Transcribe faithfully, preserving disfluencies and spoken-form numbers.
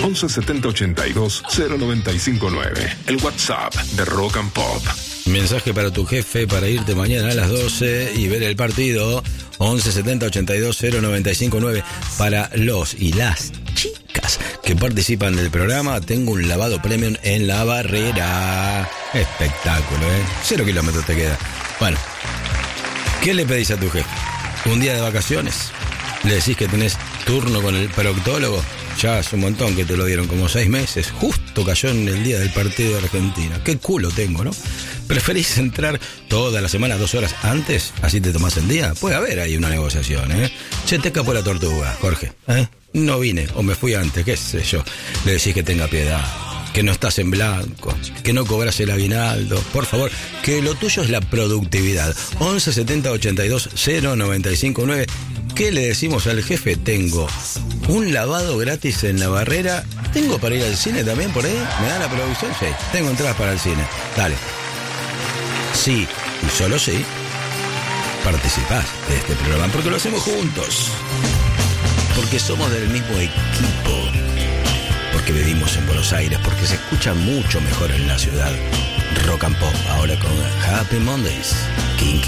once setenta ochenta y dos cero noventa y cinco nueve. El WhatsApp de Rock and Pop. Mensaje para tu jefe para irte mañana a las doce y ver el partido. once setenta ochenta y dos cero noventa y cinco nueve. Para los y las chicas que participan del programa, tengo un lavado premium en La Barrera. Espectáculo, ¿eh? Cero kilómetros te queda. Bueno, ¿qué le pedís a tu jefe? ¿Un día de vacaciones? ¿Le decís que tenés turno con el proctólogo? Ya hace un montón que te lo dieron, como seis meses. Justo cayó en el día del partido de Argentina. Qué culo tengo, ¿no? ¿Preferís entrar toda la semana dos horas antes? ¿Así te tomás el día? Puede haber ahí una negociación, ¿eh? Che, te escapó la tortuga, Jorge, ¿eh? No vine, o me fui antes, qué sé yo. Le decís que tenga piedad, que no estás en blanco, que no cobras el aguinaldo. Por favor, que lo tuyo es la productividad. once setenta ochenta y dos cero noventa y cinco nueve. ¿Qué le decimos al jefe? Tengo un lavado gratis en La Barrera. ¿Tengo para ir al cine también por ahí? ¿Me da la producción? Sí, tengo entradas para el cine. Dale. Sí, y solo sí, participás de este programa, porque lo hacemos juntos, porque somos del mismo equipo, porque vivimos en Buenos Aires, porque se escucha mucho mejor en la ciudad. Rock and Pop, ahora con Happy Mondays, Kinky.